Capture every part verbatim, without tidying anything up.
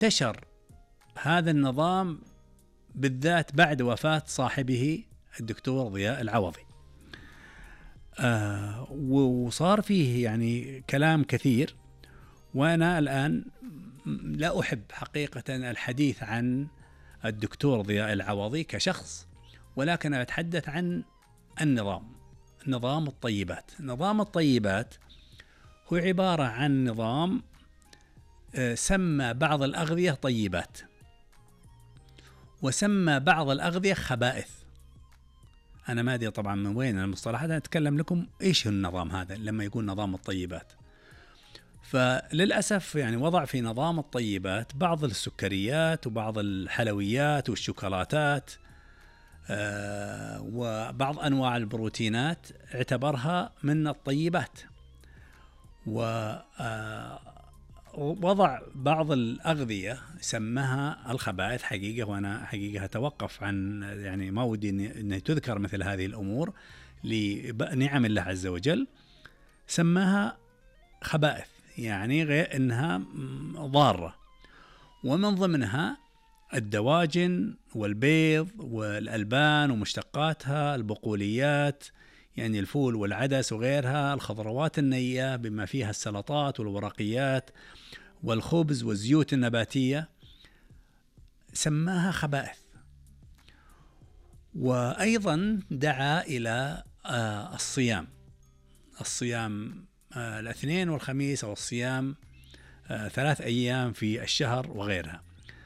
انتشر هذا النظام بالذات بعد وفاة صاحبه الدكتور ضياء العوضي. آه وصار فيه يعني كلام كثير، وأنا الآن لا أحب حقيقة الحديث عن الدكتور ضياء العوضي كشخص، ولكن أتحدث عن النظام، نظام الطيبات. نظام الطيبات هو عبارة عن نظام سمى بعض الأغذية طيبات، وسمى بعض الأغذية خبائث. أنا ما أدري طبعا من وين المصطلحات، أنا أتكلم لكم إيش هو النظام هذا لما يقول نظام الطيبات. فللأسف يعني وضع في نظام الطيبات بعض السكريات وبعض الحلويات والشوكولاتات آه وبعض أنواع البروتينات، اعتبرها من الطيبات. ووضع بعض الأغذية سماها الخبائث حقيقة. وأنا حقيقة أتوقف عن يعني ما ودي أن تذكر مثل هذه الأمور لنعم الله عز وجل. سماها خبائث يعني غير أنها ضارة، ومن ضمنها الدواجن والبيض والألبان ومشتقاتها، البقوليات يعني الفول والعدس وغيرها، الخضروات النية بما فيها السلطات والورقيات والخبز والزيوت النباتية، سماها خبائث. وأيضا دعا إلى الصيام، الصيام الاثنين والخميس، أو الصيام ثلاث أيام في الشهر وغيرها.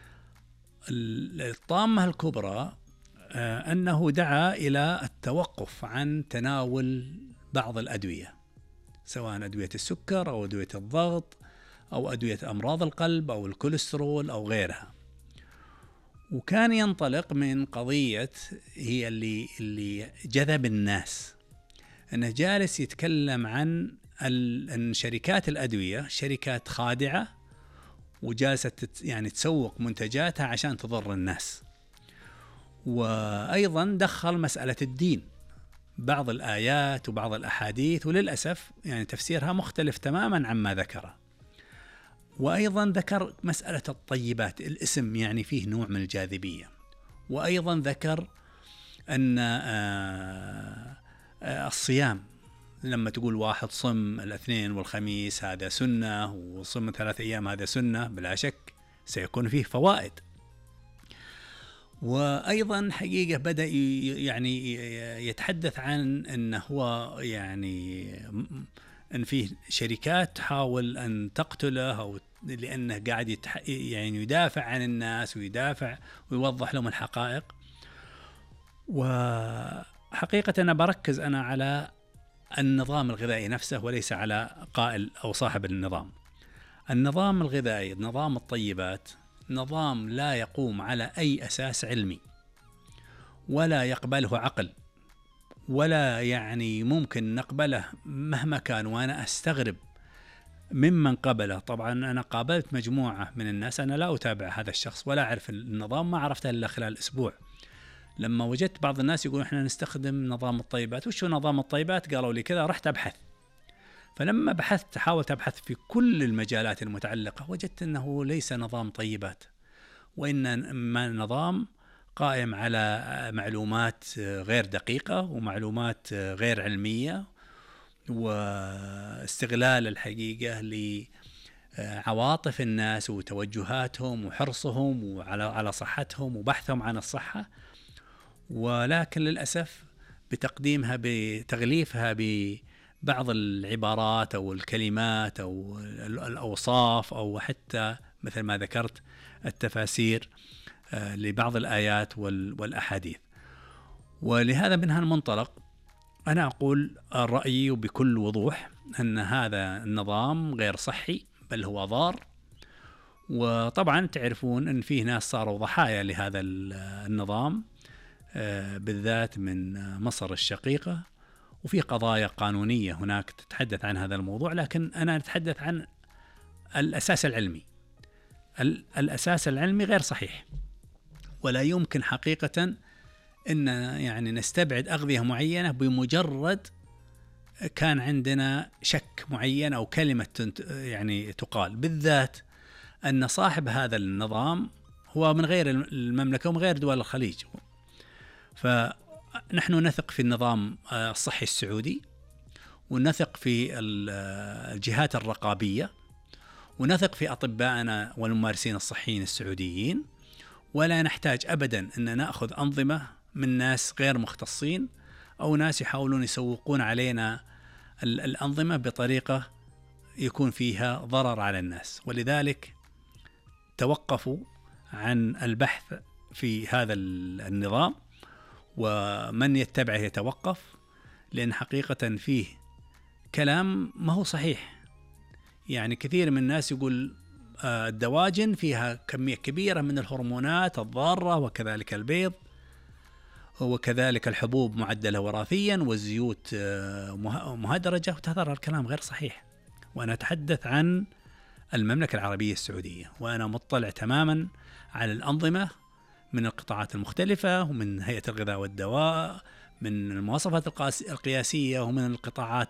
الطامة الكبرى أنه دعا إلى التوقف عن تناول بعض الأدوية، سواء أدوية السكر أو أدوية الضغط أو أدوية أمراض القلب أو الكوليسترول أو غيرها. وكان ينطلق من قضية هي اللي اللي جذب الناس، أنه جالس يتكلم عن أن شركات الأدوية شركات خادعة، وجالسة يعني تسوق منتجاتها عشان تضر الناس. وأيضا دخل مسألة الدين، بعض الآيات وبعض الأحاديث، وللأسف يعني تفسيرها مختلف تماما عما ذكره. وأيضا ذكر مسألة الطيبات، الاسم يعني فيه نوع من الجاذبية. وأيضا ذكر أن الصيام لما تقول واحد صم الاثنين والخميس هذا سنة، وصم ثلاث أيام هذا سنة، بلا شك سيكون فيه فوائد. وأيضا حقيقة بدأ يعني يتحدث عن أنه هو يعني أن فيه شركات تحاول أن تقتله، أو لأنه قاعد يتح... يعني يدافع عن الناس ويدافع ويوضح لهم الحقائق. وحقيقة أنا بركز أنا على النظام الغذائي نفسه وليس على قائل أو صاحب النظام. النظام الغذائي، نظام الطيبات، نظام لا يقوم على أي أساس علمي، ولا يقبله عقل، ولا يعني ممكن نقبله مهما كان. وأنا أستغرب ممن قبله. طبعا أنا قابلت مجموعة من الناس، أنا لا أتابع هذا الشخص ولا أعرف النظام، ما عرفته إلا خلال أسبوع لما وجدت بعض الناس يقولون إحنا نستخدم نظام الطيبات. وشو نظام الطيبات؟ قالوا لي كذا، رحت أبحث. فلما بحثت حاولت أبحث في كل المجالات المتعلقة، وجدت أنه ليس نظام طيبات، وإنما نظام قائم على معلومات غير دقيقة ومعلومات غير علمية، واستغلال الحقيقة لعواطف الناس وتوجهاتهم وحرصهم وعلى على صحتهم وبحثهم عن الصحة. ولكن للأسف بتقديمها بتغليفها ببعض العبارات أو الكلمات أو الأوصاف، أو حتى مثل ما ذكرت التفاسير لبعض الآيات والأحاديث. ولهذا من هالمنطلق أنا أقول رأيي بكل وضوح أن هذا النظام غير صحي، بل هو ضار. وطبعا تعرفون أن فيه ناس صاروا ضحايا لهذا النظام، بالذات من مصر الشقيقة، وفي قضايا قانونية هناك تتحدث عن هذا الموضوع. لكن أنا أتحدث عن الأساس العلمي. الأساس العلمي غير صحيح، ولا يمكن حقيقة أن يعني نستبعد أغذية معينة بمجرد كان عندنا شك معين أو كلمة يعني تقال. بالذات أن صاحب هذا النظام هو من غير المملكة ومن غير دول الخليج. فنحن نثق في النظام الصحي السعودي، ونثق في الجهات الرقابية، ونثق في أطبائنا والممارسين الصحيين السعوديين، ولا نحتاج أبدا أن نأخذ أنظمة من ناس غير مختصين أو ناس يحاولون يسوقون علينا الأنظمة بطريقة يكون فيها ضرر على الناس. ولذلك توقفوا عن البحث في هذا النظام، ومن يتبعه يتوقف، لأن حقيقة فيه كلام ما هو صحيح. يعني كثير من الناس يقول الدواجن فيها كمية كبيرة من الهرمونات الضارة، وكذلك البيض، وكذلك الحبوب معدلة وراثيا، والزيوت مهدرجة، وهذا الكلام غير صحيح. وأنا أتحدث عن المملكة العربية السعودية، وأنا مطلع تماما على الأنظمة من القطاعات المختلفة، ومن هيئة الغذاء والدواء، من المواصفات القياسية، ومن القطاعات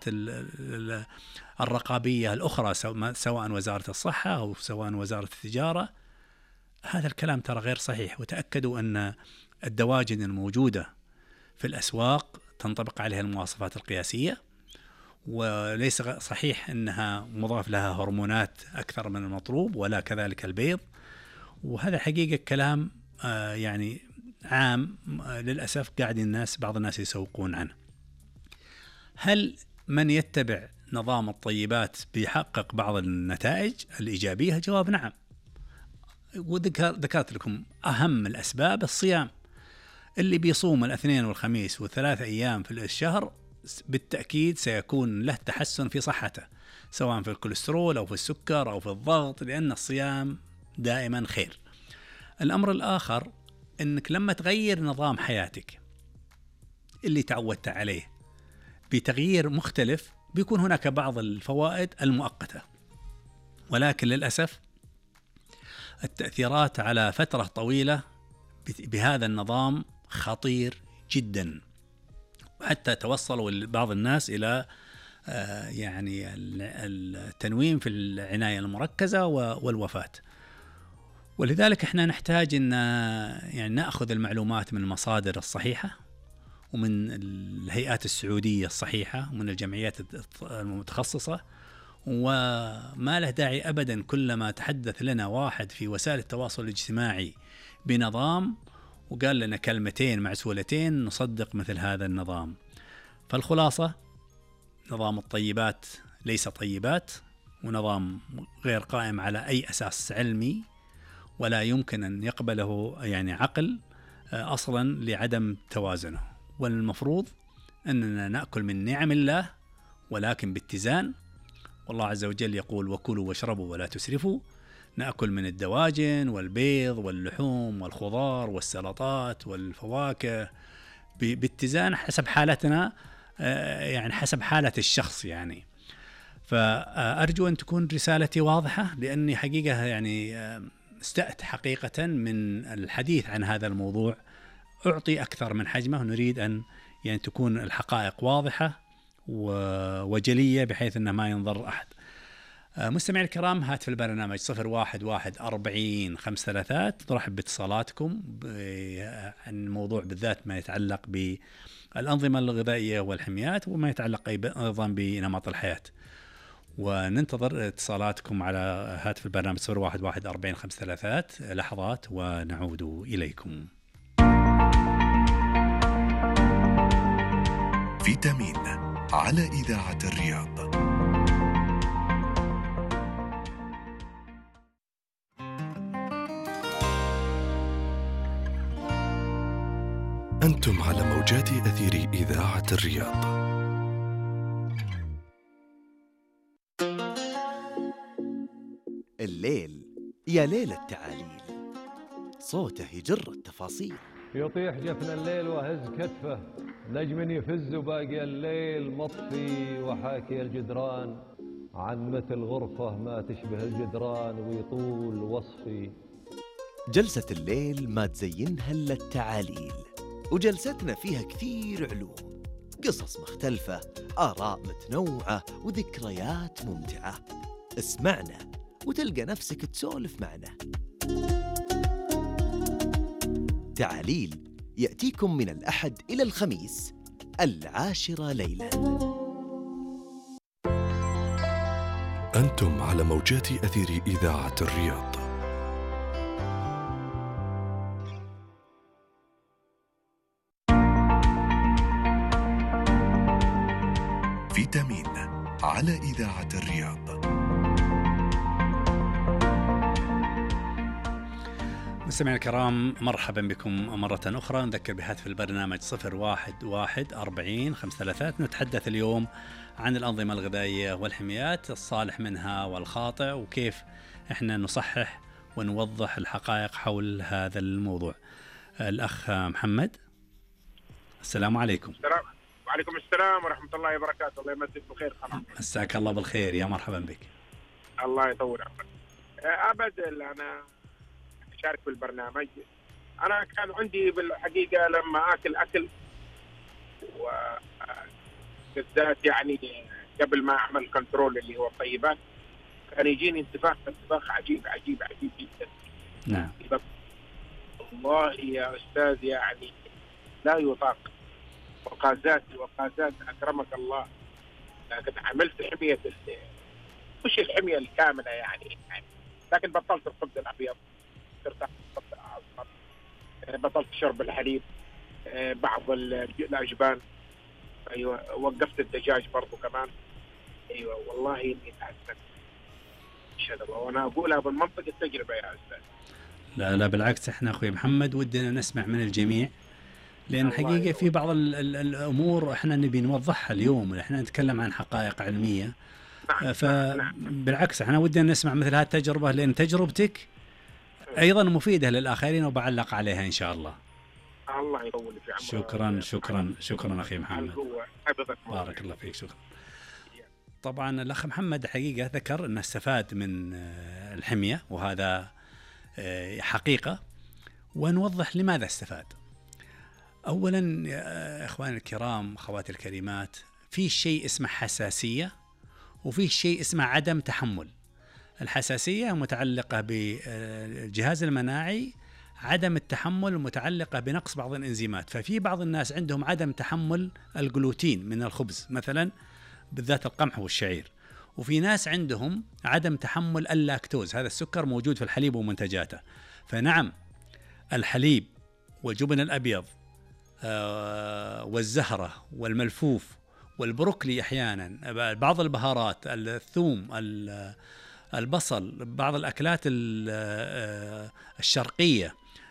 الرقابية الأخرى، سواء وزارة الصحة أو سواء وزارة التجارة. هذا الكلام ترى غير صحيح. وتأكدوا أن الدواجن الموجودة في الأسواق تنطبق عليها المواصفات القياسية، وليس صحيح أنها مضاف لها هرمونات أكثر من المطلوب، ولا كذلك البيض. وهذا حقيقة كلام آه يعني عام آه للأسف قاعد الناس بعض الناس يسوقون عنه. هل من يتبع نظام الطيبات بيحقق بعض النتائج الإيجابية؟ جواب نعم. وذكرت لكم أهم الأسباب. الصيام، اللي بيصوم الاثنين والخميس وثلاث أيام في الشهر بالتأكيد سيكون له تحسن في صحته، سواء في الكوليسترول أو في السكر أو في الضغط، لأن الصيام دائما خير. الأمر الآخر أنك لما تغير نظام حياتك اللي تعودت عليه بتغيير مختلف، بيكون هناك بعض الفوائد المؤقتة، ولكن للأسف التأثيرات على فترة طويلة بهذا النظام خطير جدا. وحتى توصلوا بعض الناس إلى يعني التنويم في العناية المركزة والوفاة. ولذلك احنا نحتاج ان يعني نأخذ المعلومات من المصادر الصحيحة، ومن الهيئات السعودية الصحيحة، ومن الجمعيات المتخصصة. وما له داعي أبدا كلما تحدث لنا واحد في وسائل التواصل الاجتماعي بنظام وقال لنا كلمتين معسولتين نصدق مثل هذا النظام. فالخلاصة، نظام الطيبات ليس طيبات، ونظام غير قائم على أي أساس علمي، ولا يمكن أن يقبله يعني عقل أصلا لعدم توازنه. والمفروض أننا نأكل من نعم الله ولكن باتزان. والله عز وجل يقول: وكلوا واشربوا ولا تسرفوا. نأكل من الدواجن والبيض واللحوم والخضار والسلطات والفواكه باتزان حسب حالتنا، يعني حسب حالة الشخص يعني. فأرجو أن تكون رسالتي واضحة، لأني حقيقة يعني استأت حقيقة من الحديث عن هذا الموضوع. أعطي أكثر من حجمه، ونريد أن يعني تكون الحقائق واضحة وجلية بحيث أنه ما ينضر أحد. مستمعي الكرام، هاتف البرنامج صفر واحد واحد أربعين خمس ثلاثات. نرحب باتصالاتكم عن الموضوع بالذات ما يتعلق بالأنظمة الغذائية والحميات، وما يتعلق أيضا بنمط الحياة. وننتظر اتصالاتكم على هاتف البرنامج صفر واحد واحد أربعين خمس ثلاثات. لحظات ونعود إليكم. فيتامين على إذاعة الرياض. أنتم على موجات أثير إذاعة الرياض. الليل يا ليل التعاليل، صوته يجر التفاصيل. يطيح جفن الليل وهز كتفه، نجم يفز وباقي الليل مطفي، وحاكي الجدران عن مثل غرفة ما تشبه الجدران، ويطول وصفي. جلسة الليل ما تزينها إلا التعاليل، وجلستنا فيها كثير علوم، قصص مختلفة، آراء متنوعة، وذكريات ممتعة. اسمعنا وتلقى نفسك تسولف معنا. تعاليل يأتيكم من الأحد إلى الخميس العاشرة ليلاً. أنتم على موجات أثير إذاعة الرياض. فيتامين على إذاعة الرياض. مستمعينا الكرام، مرحبا بكم مرة أخرى. نذكر بهاتف البرنامج صفر واحد واحد أربعين خمسة ثلاثات. نتحدث اليوم عن الأنظمة الغذائية والحميات، الصالح منها والخاطئ، وكيف إحنا نصحح ونوضح الحقائق حول هذا الموضوع. الأخ محمد، السلام عليكم. السلام. وعليكم السلام ورحمة الله وبركاته. الله يمسك بالخير. مساك الله بالخير، يا مرحبا بك. الله يطول عمرك. أبدا أنا أشارك في البرنامج. أنا كان عندي بالحقيقة لما أكل أكل وبالذات يعني قبل ما أعمل كنترول اللي هو الطيبات، كان يجيني انتفاخ انتفاخ عجيب عجيب عجيب جدا. نعم. والله يا أستاذ يعني لا يطاق. وقازات وقازات أكرمك الله. لكن عملت حمية مش الحمية الكاملة يعني, يعني لكن بطلت الخبز الأبيض، بطلت شرب الحليب، بعض الأجبان، أيوة، وقفت الدجاج برضو كمان. أيوة والله إني تحسنت إن شاء الله، وأنا أقولها بالمنطق التجربة يا أستاذ. لا لا بالعكس، إحنا أخوي محمد ودنا نسمع من الجميع، لأن حقيقة في بعض ال ال الأمور إحنا نبي نوضحها اليوم. إحنا نتكلم عن حقائق علمية. نعم. فبالعكس إحنا ودنا نسمع مثل هذه التجربة، لأن تجربتك أيضا مفيدة للآخرين وبعلق عليها إن شاء الله. الله يطول في عمرك. شكرا شكرا شكرا أخي محمد، بارك الله فيك. شكرا. طبعا الأخ محمد حقيقة ذكر أنه استفاد من الحمية، وهذا حقيقة، ونوضح لماذا استفاد. أولا يا إخواني الكرام، أخواتي الكريمات، في شيء اسمه حساسية وفي شيء اسمه عدم تحمل. الحساسية متعلقة بالجهاز المناعي، عدم التحمل متعلقة بنقص بعض الإنزيمات. ففي بعض الناس عندهم عدم تحمل الجلوتين من الخبز مثلا، بالذات القمح والشعير، وفي ناس عندهم عدم تحمل اللاكتوز، هذا السكر موجود في الحليب ومنتجاته. فنعم، الحليب والجبن الأبيض والزهرة والملفوف والبروكلي أحيانا، بعض البهارات، الثوم، البصل، بعض الأكلات الشرقية،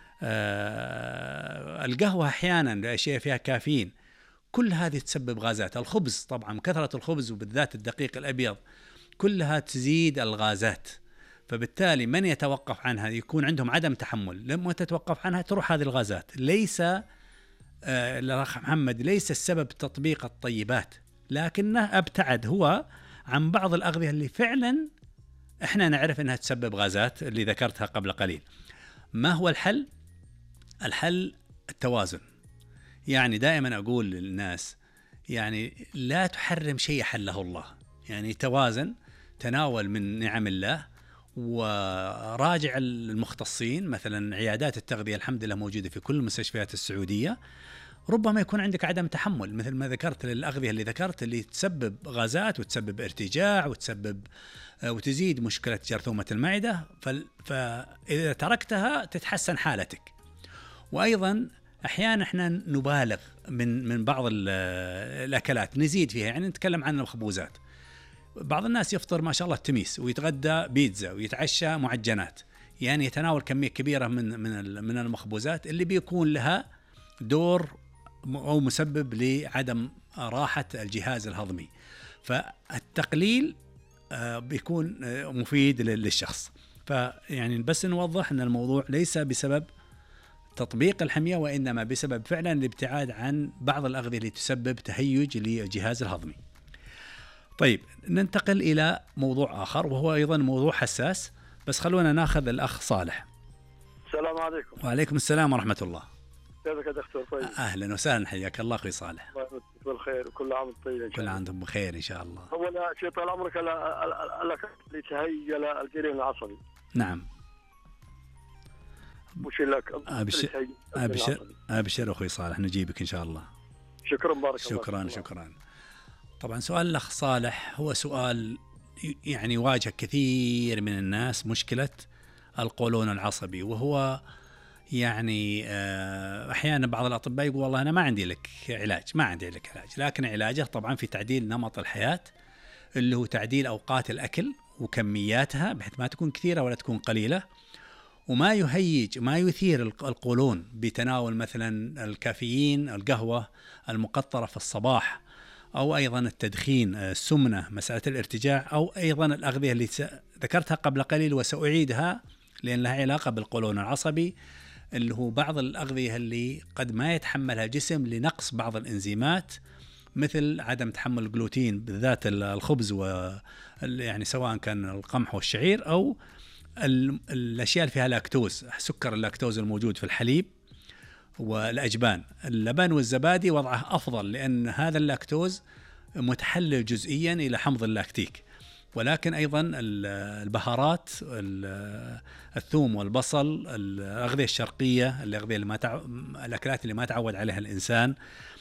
القهوة أحيانا أشياء فيها كافيين، كل هذه تسبب غازات. الخبز طبعا، كثرة الخبز وبالذات الدقيق الأبيض كلها تزيد الغازات. فبالتالي من يتوقف عنها يكون عندهم عدم تحمل، لما تتوقف عنها تروح هذه الغازات. ليس آه الأخ محمد ليس السبب تطبيق الطيبات، لكنه ابتعد هو عن بعض الأغذية اللي فعلا احنا نعرف انها تسبب غازات اللي ذكرتها قبل قليل. ما هو الحل؟ الحل التوازن. يعني دائما أقول للناس يعني لا تحرم شيء حله الله، يعني توازن، تناول من نعم الله، وراجع المختصين. مثلا عيادات التغذية الحمد لله موجودة في كل المستشفيات السعودية. ربما يكون عندك عدم تحمل مثل ما ذكرت للأغذية اللي ذكرت، اللي تسبب غازات وتسبب ارتجاع وتسبب وتزيد مشكلة جرثومة المعدة. فإذا تركتها تتحسن حالتك. وأيضا أحيانا إحنا نبالغ من من بعض الأكلات، نزيد فيها. يعني نتكلم عن المخبوزات، بعض الناس يفطر ما شاء الله تميس، ويتغدى بيتزا، ويتعشى معجنات، يعني يتناول كمية كبيرة من من من المخبوزات اللي بيكون لها دور أو مسبب لعدم راحة الجهاز الهضمي. فالتقليل بيكون مفيد للشخص. فيعني بس نوضح أن الموضوع ليس بسبب تطبيق الحمية، وإنما بسبب فعلا الابتعاد عن بعض الأغذية اللي تسبب تهيج للجهاز الهضمي. طيب ننتقل إلى موضوع آخر، وهو أيضا موضوع حساس، بس خلونا ناخذ الأخ صالح. السلام عليكم. وعليكم السلام ورحمة الله. كيفك يا دكتور؟ طيب. أهلا وسهلا، حياك الله أخي صالح. بالخير وكل عام وانتم طيبين. كل عام وانتم بخير إن شاء الله. أولا شيء طال عمرك الأكل اللي تهيأ للجرين العصبي. نعم. وش لك؟ أبشر أبشر أبشر أخوي صالح، نجيبك إن شاء الله. شكرا بارك شكرا الله. شكرا شكرا. طبعا سؤال الأخ صالح هو سؤال يعني يواجه كثير من الناس، مشكلة القولون العصبي، وهو يعني أحيانا بعض الأطباء يقول والله أنا ما عندي لك علاج، ما عندي لك علاج، لكن علاجه طبعا في تعديل نمط الحياة، اللي هو تعديل أوقات الأكل وكمياتها بحيث ما تكون كثيرة ولا تكون قليلة، وما يهيج ما يثير القولون بتناول مثلا الكافيين، القهوة المقطرة في الصباح، أو أيضا التدخين، السمنة، مسألة الارتجاع، أو أيضا الأغذية اللي ذكرتها قبل قليل وسأعيدها لأن لها علاقة بالقولون العصبي، اللي هو بعض الأغذية اللي قد ما يتحملها الجسم لنقص بعض الإنزيمات، مثل عدم تحمل الجلوتين بالذات الخبز، و يعني سواء كان القمح والشعير، أو الأشياء اللي فيها لاكتوز، سكر اللاكتوز الموجود في الحليب والأجبان. اللبن والزبادي وضعه أفضل لأن هذا اللاكتوز متحلل جزئيا إلى حمض اللاكتيك، ولكن أيضا البهارات، الثوم والبصل، الأغذية الشرقية، الأغذية اللي ما تع... الأكلات اللي ما تعود عليها الإنسان،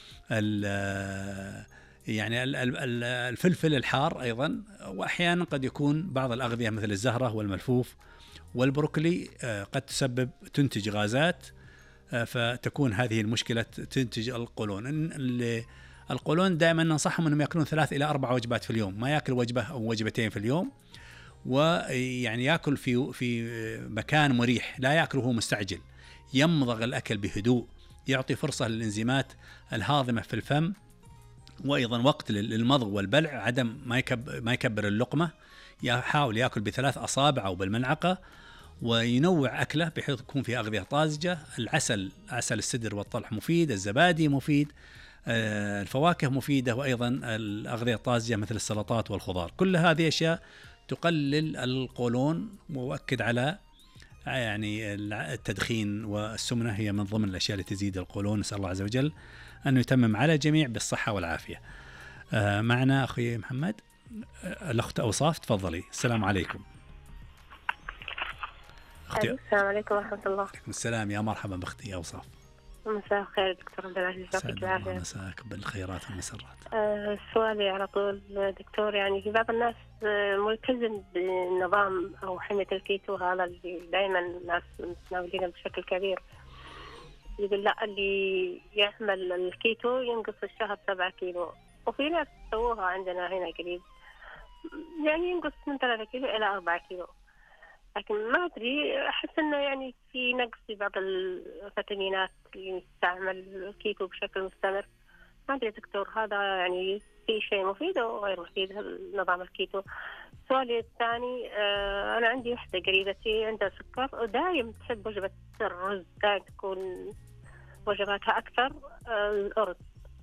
يعني الفلفل الحار أيضا، وأحيانا قد يكون بعض الأغذية مثل الزهرة والملفوف والبروكلي قد تسبب تنتج غازات، فتكون هذه المشكلة تنتج القولون. القولون دائما ننصحهم أنهم يأكلون ثلاث إلى أربع وجبات في اليوم، ما يأكل وجبة أو وجبتين في اليوم، ويعني يأكل في في مكان مريح، لا يأكل وهو مستعجل، يمضغ الأكل بهدوء، يعطي فرصة للإنزيمات الهاضمة في الفم، وأيضا وقت للمضغ والبلع، عدم ما يكبر ما يكبر اللقمة، يحاول يأكل بثلاث أصابع أو بالملعقة، وينوع أكله بحيث يكون فيه أغذية طازجة. العسل، عسل السدر والطلح مفيد، الزبادي مفيد، الفواكه مفيدة، وأيضا الأغذية الطازجة مثل السلطات والخضار. كل هذه أشياء تقلل القولون، وأؤكد على يعني التدخين والسمنة هي من ضمن الأشياء اللي تزيد القولون. نسأل الله عز وجل أن يتمم على الجميع بالصحة والعافية. معنا أخي محمد، الأخت أوصاف، تفضلي. السلام عليكم. أختي. السلام عليكم ورحمة الله. السلام، يا مرحبا بأختي أوصاف. مساء الخير دكتور عبد العزيز، يعطيك العافية. مساك بالخيرات والمسرات. أه سؤالي على طول دكتور، يعني في بعض الناس ملتزم بالنظام أو حمية الكيتو، هذا اللي دائما الناس متناولينه بشكل كبير، يقول لا اللي يعمل الكيتو ينقص في الشهر سبعة كيلو، وفي ناس سووها عندنا هنا قريب يعني ينقص من ثلاثة كيلو إلى أربعة كيلو، لكن ما أدري، أحس إنه يعني في نقص في بعض الفيتامينات اللي نستعمل الكيتو بشكل مستمر. ما أدري دكتور، هذا يعني في شيء مفيد أو غير مفيد نظام الكيتو؟ سؤالي الثاني، آه أنا عندي وحدة قريبتي عندها سكر ودايم تحب وجبة الرز، دايم تكون وجباتها أكثر آه الأرز.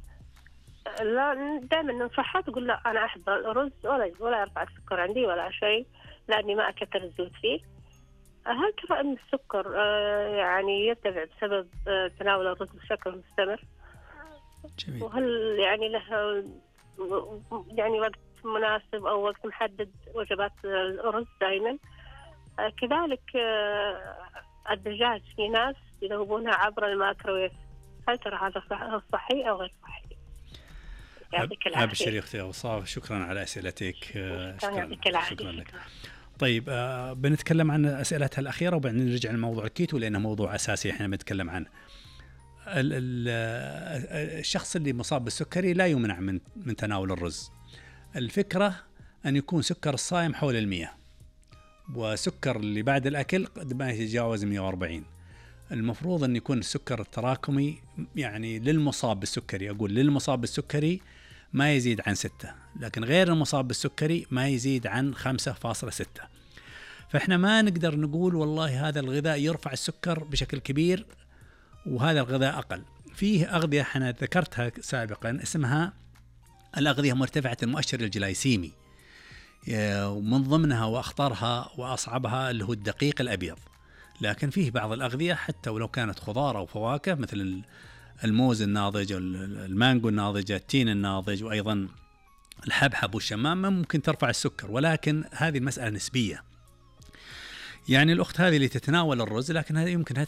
لا دائما ننصحها تقول لا أنا أحب الرز ولا ولا يرفع السكر عندي ولا شيء، لأني ما أكثر الزيوت فيه. هل ترى أن السكر آه يعني يرتفع بسبب آه تناول الرز بشكل مستمر؟ جميل. وهل يعني له يعني وقت مناسب أو وقت محدد وجبات الأرز دائما؟ آه كذلك آه الدجاج، في ناس يذوبونها عبر الميكروويف، هل ترى هذا صحي أو غير صحي؟ أبشر يا أختي أوصاف، شكرا على أسئلتك. شكرا, شكرا لك. طيب آه بنتكلم عن أسئلتها الأخيرة وبعدين نرجع لموضوع الكيتو لأنه موضوع أساسي إحنا بنتكلم عنه. ال ال الشخص اللي مصاب بالسكري لا يمنع من من تناول الرز. الفكرة أن يكون سكر الصائم حول المية، وسكر اللي بعد الأكل قد ما يتجاوز مية وأربعين. المفروض أن يكون السكر التراكمي يعني للمصاب بالسكري، أقول للمصاب بالسكري ما يزيد عن ستة، لكن غير المصاب بالسكري ما يزيد عن خمسة فاصلة ستة. فإحنا ما نقدر نقول والله هذا الغذاء يرفع السكر بشكل كبير وهذا الغذاء أقل. فيه أغذية أنا ذكرتها سابقا اسمها الأغذية مرتفعة المؤشر الجلايسيمي، ومن ضمنها وأخطرها وأصعبها اللي هو الدقيق الأبيض. لكن فيه بعض الأغذية حتى ولو كانت خضار أو فواكه مثل الموز الناضج، المانجو الناضج، التين الناضج، وأيضا الحبحب والشمام ممكن ترفع السكر، ولكن هذه المسألة نسبية. يعني الأخت هذه اللي تتناول الرز لكن هذه يمكن